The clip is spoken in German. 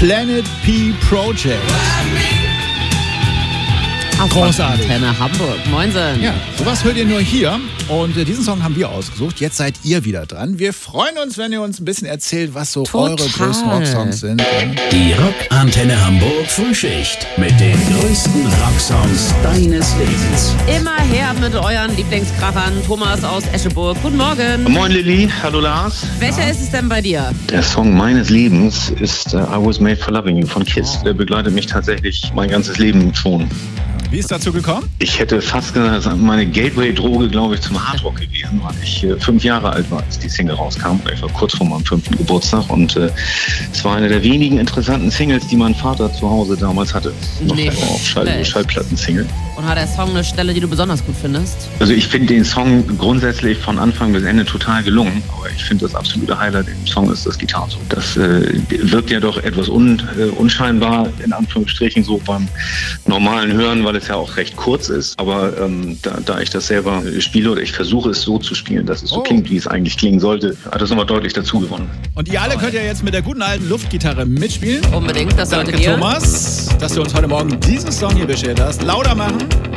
Planet P Project. Großartig. Antenne Hamburg. Moinsen. Ja, sowas hört ihr nur hier. Und diesen Song haben wir ausgesucht. Jetzt seid ihr wieder dran. Wir freuen uns, wenn ihr uns ein bisschen erzählt, was so eure größten Rocksongs sind. Die Rockantenne Hamburg Frühschicht mit den größten Rocksongs deines Lebens. Immer her mit euren Lieblingskrachern. Thomas aus Escheburg. Guten Morgen. Moin Lilly, hallo Lars. Welcher ist es denn bei dir? Der Song meines Lebens ist I Was Made for Loving You von Kiss. Der begleitet mich tatsächlich mein ganzes Leben schon. Wie ist dazu gekommen? Ich hätte fast gesagt, das ist meine Gateway-Droge, glaube ich, zum Hardrock gewesen, weil ich 5 Jahre alt war, als die Single rauskam. Ich war kurz vor meinem 5. Geburtstag und es war eine der wenigen interessanten Singles, die mein Vater zu Hause damals hatte. Noch auf Schallplatten-Single. Und hat der Song eine Stelle, die du besonders gut findest? Also ich finde den Song grundsätzlich von Anfang bis Ende total gelungen, aber ich finde das absolute Highlight im Song ist das Gitarrensolo. Das wirkt ja doch etwas unscheinbar, in Anführungsstrichen, so beim normalen Hören, weil es ja auch recht kurz ist. Aber da ich das selber spiele oder ich versuche es so zu spielen, dass es so klingt, wie es eigentlich klingen sollte, hat das nochmal deutlich dazu gewonnen. Und ihr alle könnt ja jetzt mit der guten alten Luftgitarre mitspielen. Unbedingt, das solltet Danke, ihr. Thomas, dass du uns heute Morgen diesen Song hier beschert hast. Lauter machen.